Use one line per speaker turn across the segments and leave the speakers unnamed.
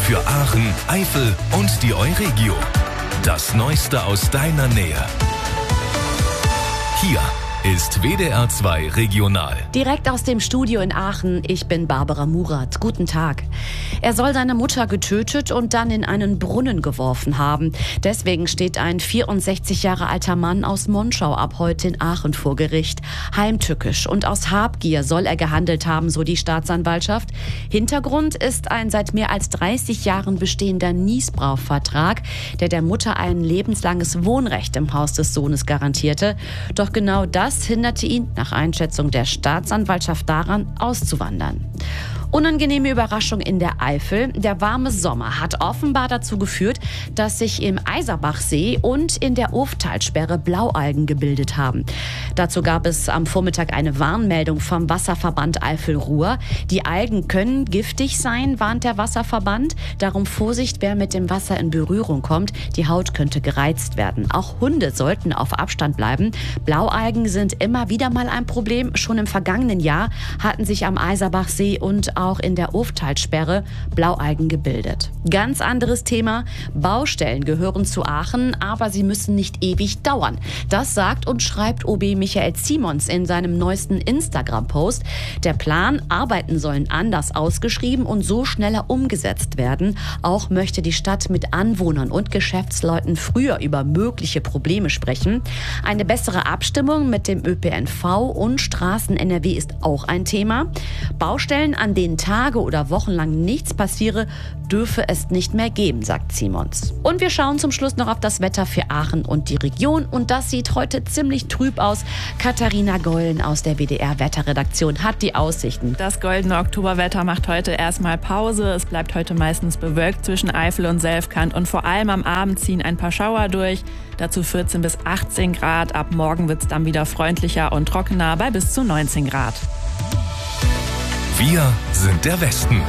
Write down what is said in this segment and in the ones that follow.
für Aachen, Eifel und die Euregio. Das Neueste aus deiner Nähe. Hier ist WDR 2 Regional.
Direkt aus dem Studio in Aachen, ich bin Barbara Murat. Guten Tag. Er soll seine Mutter getötet und dann in einen Brunnen geworfen haben. Deswegen steht ein 64 Jahre alter Mann aus Monschau ab heute in Aachen vor Gericht. Heimtückisch und aus Habgier soll er gehandelt haben, so die Staatsanwaltschaft. Hintergrund ist ein seit mehr als 30 Jahren bestehender Niesbrauchvertrag, der Mutter ein lebenslanges Wohnrecht im Haus des Sohnes garantierte. Doch genau das hinderte ihn nach Einschätzung der Staatsanwaltschaft daran, auszuwandern. Unangenehme Überraschung in der Eifel. Der warme Sommer hat offenbar dazu geführt, dass sich im Eiserbachsee und in der Oftalsperre Blaualgen gebildet haben. Dazu gab es am Vormittag eine Warnmeldung vom Wasserverband Eifel-Ruhr. Die Algen können giftig sein, warnt der Wasserverband. Darum Vorsicht, wer mit dem Wasser in Berührung kommt. Die Haut könnte gereizt werden. Auch Hunde sollten auf Abstand bleiben. Blaualgen sind immer wieder mal ein Problem. Schon im vergangenen Jahr hatten sich am Eiserbachsee und auch in der Oftalsperre Blaualgen gebildet. Ganz anderes Thema. Baustellen gehören zu Aachen, aber sie müssen nicht ewig dauern. Das sagt und schreibt OB Michael Simons in seinem neuesten Instagram-Post. Der Plan, Arbeiten sollen anders ausgeschrieben und so schneller umgesetzt werden. Auch möchte die Stadt mit Anwohnern und Geschäftsleuten früher über mögliche Probleme sprechen. Eine bessere Abstimmung mit dem ÖPNV und Straßen-NRW ist auch ein Thema. Baustellen, an denen Tage oder Wochen lang nichts passiere, dürfe es nicht mehr geben, sagt Simons. Und wir schauen zum Schluss noch auf das Wetter für Aachen und die Region. Und das sieht heute ziemlich trüb aus. Katharina Gollen aus der WDR-Wetterredaktion hat die Aussichten.
Das goldene Oktoberwetter macht heute erstmal Pause. Es bleibt heute meistens bewölkt zwischen Eifel und Selfkant. Und vor allem am Abend ziehen ein paar Schauer durch. Dazu 14 bis 18 Grad. Ab morgen wird es dann wieder freundlicher und trockener bei bis zu 19 Grad.
Wir sind der Westen.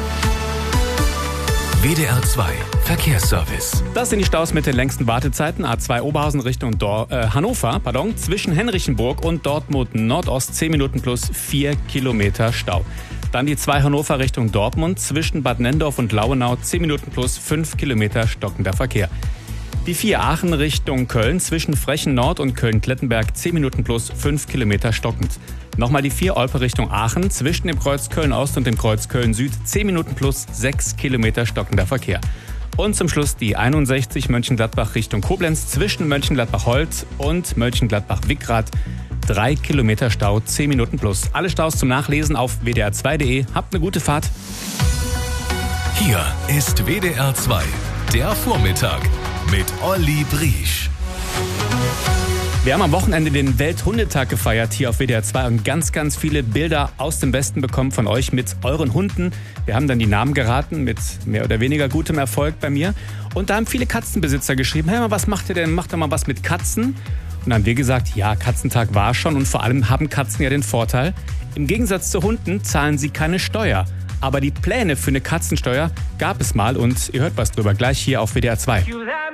WDR 2 Verkehrsservice.
Das sind die Staus mit den längsten Wartezeiten. A2 Oberhausen Richtung Hannover, zwischen Henrichenburg und Dortmund Nordost 10 Minuten plus 4 Kilometer Stau. Dann die 2 Hannover Richtung Dortmund zwischen Bad Nendorf und Lauenau 10 Minuten plus 5 Kilometer stockender Verkehr. Die 4 Aachen Richtung Köln zwischen Frechen Nord und Köln-Klettenberg 10 Minuten plus 5 Kilometer stockend. Nochmal die 4 Olpe Richtung Aachen zwischen dem Kreuz Köln-Ost und dem Kreuz Köln-Süd 10 Minuten plus 6 Kilometer stockender Verkehr. Und zum Schluss die 61 Mönchengladbach Richtung Koblenz zwischen Mönchengladbach-Holz und Mönchengladbach-Wickrath 3 Kilometer Stau, 10 Minuten plus. Alle Staus zum Nachlesen auf wdr2.de. Habt eine gute Fahrt.
Hier ist WDR 2, der Vormittag mit Olli Briesch.
Wir haben am Wochenende den Welthundetag gefeiert hier auf WDR 2 und ganz, ganz viele Bilder aus dem Westen bekommen von euch mit euren Hunden. Wir haben dann die Namen geraten mit mehr oder weniger gutem Erfolg bei mir. Und da haben viele Katzenbesitzer geschrieben, hey, was macht ihr denn? Macht doch mal was mit Katzen. Und dann haben wir gesagt, ja, Katzentag war schon und vor allem haben Katzen ja den Vorteil, im Gegensatz zu Hunden zahlen sie keine Steuer. Aber die Pläne für eine Katzensteuer gab es mal und ihr hört was drüber gleich hier auf WDR 2.